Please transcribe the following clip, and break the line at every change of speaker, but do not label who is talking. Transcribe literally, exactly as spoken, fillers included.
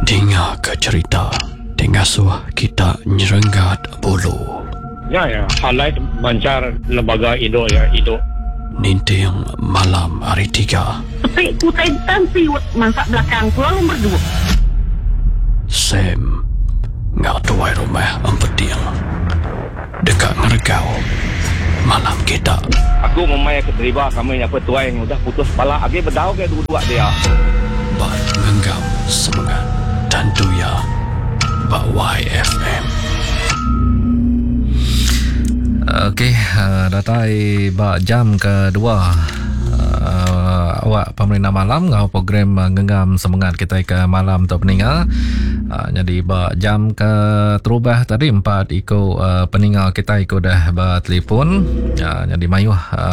Dengar ke cerita dengan suah kita nyerenggat bulu.
Ya, ya. Highlight bancar lembaga Indo ya, Indo.
Ninting malam hari tiga.
Tapi kutai tansi mangsa belakang tu lalu berdua.
Sam ngau tuai rumah empeting. Dekat ngeregau malam kita.
Aku memang ke terlibat kami apa tuai yang udah putus kepala. Agi berdau ke dua-dua dia.
Bat menggam semangat dan duya Bak Y F M.
Okey, uh, datai bak jam kedua uh, awak pemerintah malam ngau program uh, genggam semangat kita ke malam tu peningal. Uh, jadi bak jam ke terubah tadi empat iko uh, peningal kita iko dah bertelefon. Uh, jadi mayuh uh,